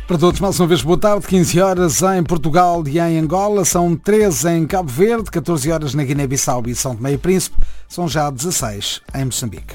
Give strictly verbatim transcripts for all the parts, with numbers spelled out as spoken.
Para todos, mais uma vez, boa tarde. quinze horas em Portugal e em Angola, são treze em Cabo Verde, catorze horas na Guiné-Bissau e São Tomé e Príncipe, são já dezasseis em Moçambique.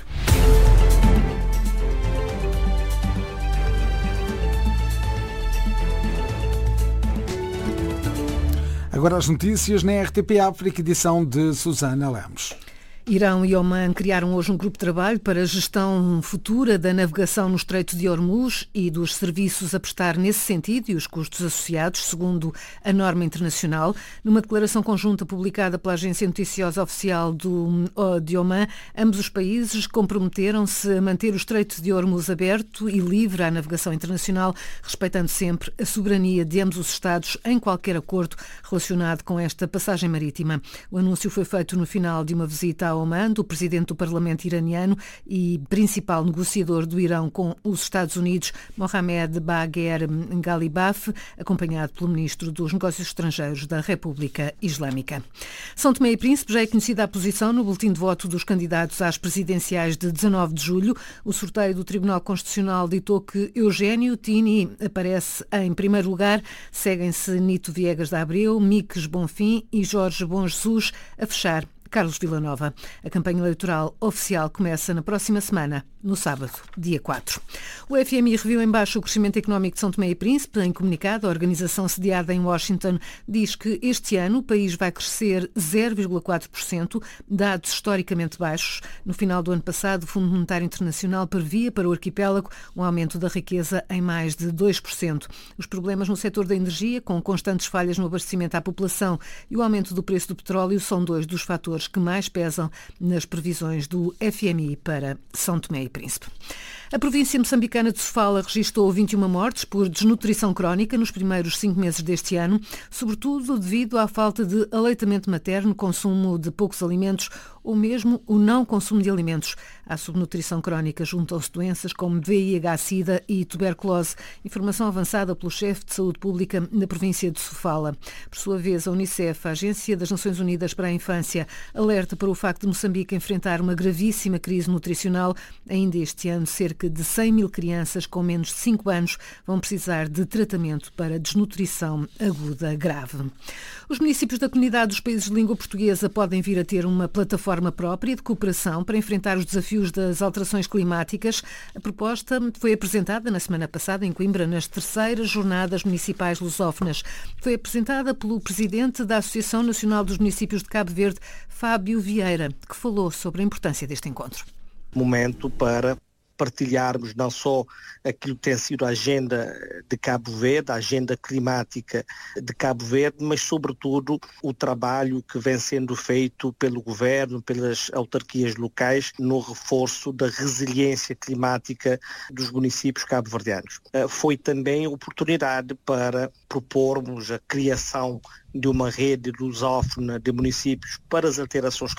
Agora as notícias na R T P África, edição de Susana Lemos. Irão e Oman criaram hoje um grupo de trabalho para a gestão futura da navegação no Estreito de Hormuz e dos serviços a prestar nesse sentido e os custos associados, segundo a norma internacional. Numa declaração conjunta publicada pela agência noticiosa oficial do, de Oman, ambos os países comprometeram-se a manter o Estreito de Hormuz aberto e livre à navegação internacional, respeitando sempre a soberania de ambos os Estados em qualquer acordo relacionado com esta passagem marítima. O anúncio foi feito no final de uma visita ao Oman, do presidente do Parlamento iraniano e principal negociador do Irão com os Estados Unidos, Mohammed Bagher Ghalibaf, acompanhado pelo ministro dos Negócios Estrangeiros da República Islâmica. São Tomé e Príncipe já é conhecida a posição no boletim de voto dos candidatos às presidenciais de dezanove de julho. O sorteio do Tribunal Constitucional ditou que Eugénio Tini aparece em primeiro lugar. Seguem-se Nito Viegas da Abreu, Miques Bonfim e Jorge Bom Jesus a fechar. Carlos Villanova. A campanha eleitoral oficial começa na próxima semana, no sábado, dia quatro. O F M I reviu em baixo o crescimento económico de São Tomé e Príncipe. Em comunicado, a organização sediada em Washington diz que este ano o país vai crescer zero vírgula quatro por cento, dados historicamente baixos. No final do ano passado, o Fundo Monetário Internacional previa para o arquipélago um aumento da riqueza em mais de dois por cento. Os problemas no setor da energia, com constantes falhas no abastecimento à população e o aumento do preço do petróleo, são dois dos fatores que mais pesam nas previsões do F M I para São Tomé e Príncipe. A província moçambicana de Sofala registrou vinte e uma mortes por desnutrição crónica nos primeiros cinco meses deste ano, sobretudo devido à falta de aleitamento materno, consumo de poucos alimentos ou mesmo o não consumo de alimentos. À subnutrição crónica juntam-se doenças como V I H-Sida e tuberculose. Informação avançada pelo chefe de saúde pública na província de Sofala. Por sua vez, a Unicef, a Agência das Nações Unidas para a Infância, alerta para o facto de Moçambique enfrentar uma gravíssima crise nutricional. Ainda este ano, cerca de cem mil crianças com menos de cinco anos vão precisar de tratamento para desnutrição aguda grave. Os municípios da Comunidade dos Países de Língua Portuguesa podem vir a ter uma plataforma própria de cooperação para enfrentar os desafios das alterações climáticas. A proposta foi apresentada na semana passada em Coimbra, nas terceiras Jornadas Municipais Lusófonas. Foi apresentada pelo presidente da Associação Nacional dos Municípios de Cabo Verde, Fábio Vieira, que falou sobre a importância deste encontro. Momento para partilharmos não só aquilo que tem sido a agenda de Cabo Verde, a agenda climática de Cabo Verde, mas sobretudo o trabalho que vem sendo feito pelo governo, pelas autarquias locais, no reforço da resiliência climática dos municípios cabo-verdianos. Foi também oportunidade para propormos a criação de uma rede lusófona de municípios para as alterações